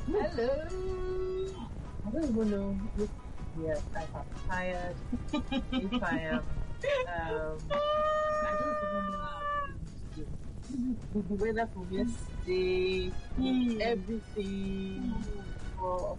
Hello. I don't even know if I am tired, if I am, I don't even know how I'm feeling today. The weather from yesterday, everything. For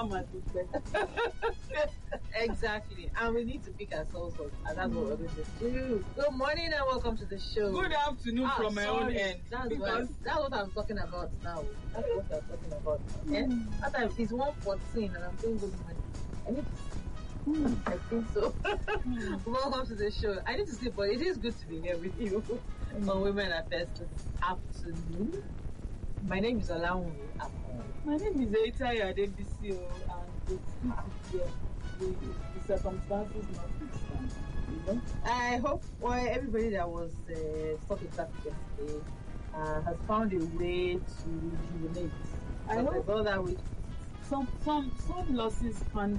exactly, and we need to pick ourselves up, and that's what we're going to do. Good morning and welcome to the show. Good afternoon from my own end. That's what I'm talking about now. That's what I'm talking about. That time it's 1:14 and I'm saying good morning. I need to sleep. I think so. Welcome to the show. I need to sleep, but it is good to be here with you on Women Affairs this afternoon. My name is Olaunmi. My name is Eitaya Adebisi, and it's good to be here. The circumstances notwithstanding, you know. I hope everybody that was stuck in traffic yesterday has found a way to rejuvenate. I hope that way. Some losses can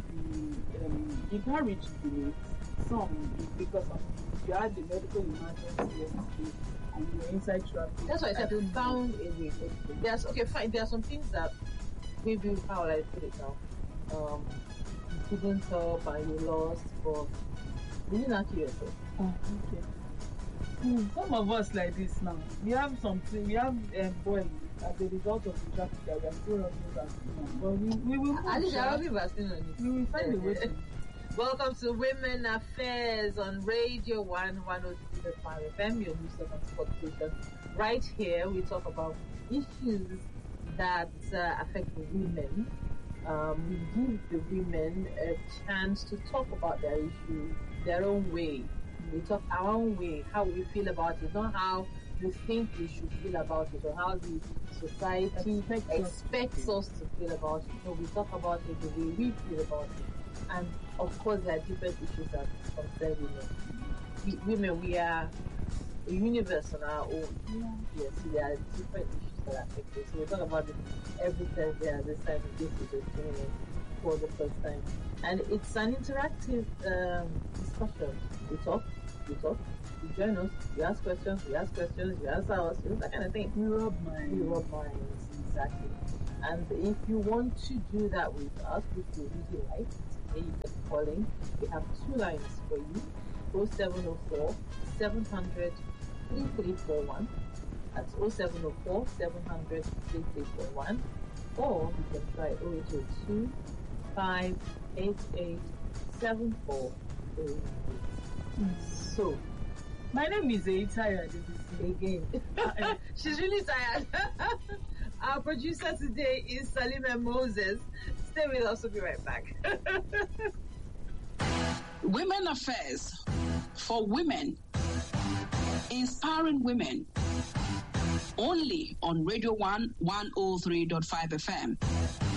be you can rejuvenate. Some because of you had the medical emergency yesterday and you were inside traffic. That's why I said we found a way. There's fine. There are some things that maybe how will I put it now? You couldn't help and you lost, but you didn't kill yourself. Oh, okay. Some of us like this now. We have something. We have boil as a result of the traffic that we are still running vaccine. But we will. At least I have vaccine on it. We will find a way to. Welcome to Women Affairs on Radio 103.5 FM, your news and sport station. Right here, we talk about issues that affect the women. We give the women a chance to talk about their issue their own way. We talk our own way, how we feel about it, not how we think we should feel about it or how the society expects us to feel about it. So we talk about it the way we feel about it. And of course, there are different issues that concern women. Women, we are a universe on our own. Yeah. Yes, there are different issues that affect us. So we talk about it every Thursday at this time. This is just doing it for the first time, and it's an interactive discussion. We talk, you join us, you ask questions, you answer us, that kind of thing. We rub minds, exactly. And if you want to do that with us, which we really like, you can call in. We have two lines for you: 0704 700 3341. That's 0704 700 3341. Or you can try 0802 588 7438. So, my name is Eitaya Adebisi. Again, she's really tired. Our producer today is Salima Moses. Stay with us, we'll be right back. Women Affairs for women, inspiring women, only on Radio 1 103.5 FM.